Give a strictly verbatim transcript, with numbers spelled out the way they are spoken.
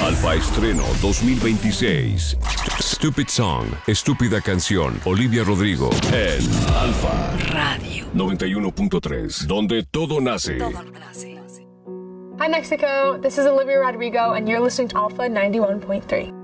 Alfa Estreno dos mil veintiséis. Stupid Song, Estúpida Canción. Olivia Rodrigo en Alfa Radio noventa y uno punto tres, donde todo nace. Todo nace. Hi Mexico, this is Olivia Rodrigo and you're listening to Alpha ninety-one point three.